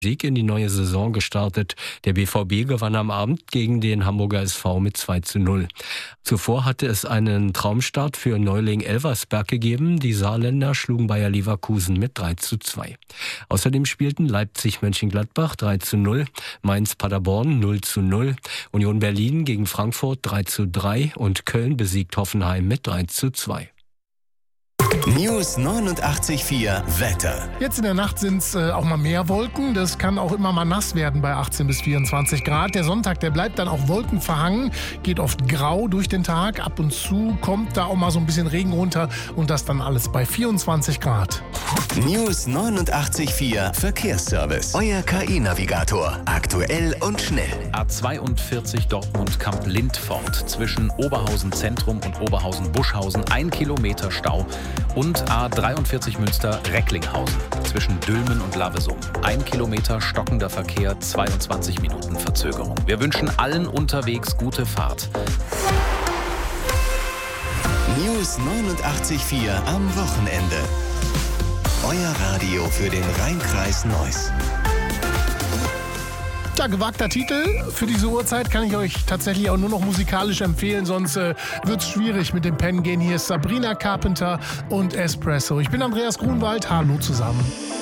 Sieg in die neue Saison gestartet. Der BVB gewann am Abend gegen den Hamburger SV mit 2:0. Zuvor hatte es einen Traumstart für Neuling Elversberg gegeben. Die Saarländer schlugen Bayer Leverkusen mit 3:2. Außerdem spielten Leipzig-Mönchengladbach 3:0, Mainz-Paderborn 0:0, Union Berlin gegen Frankfurt 3:3 und Köln besiegt Hoffenheim mit 3:2. News 89,4 Wetter. Jetzt in der Nacht sind es auch mal mehr Wolken. Das kann auch immer mal nass werden bei 18 bis 24 Grad. Der Sonntag, der bleibt dann auch wolkenverhangen, geht oft grau durch den Tag. Ab und zu kommt da auch mal so ein bisschen Regen runter und das dann alles bei 24 Grad. News 89,4 Verkehrsservice. Euer KI-Navigator. Aktuell und schnell. A42 Dortmund-Kamp-Lindfort. Zwischen Oberhausen Zentrum und Oberhausen-Buschhausen 1 Kilometer Stau. Und A43 Münster-Recklinghausen. Zwischen Dülmen und Lavesum 1 Kilometer stockender Verkehr, 22 Minuten Verzögerung. Wir wünschen allen unterwegs gute Fahrt. News 89,4 am Wochenende. Euer Radio für den Rhein-Kreis Neuss. Ja, gewagter Titel. Für diese Uhrzeit kann ich euch tatsächlich auch nur noch musikalisch empfehlen, sonst wird's schwierig mit dem Pennen gehen. Hier ist Sabrina Carpenter und Espresso. Ich bin Andreas Grunwald. Hallo zusammen.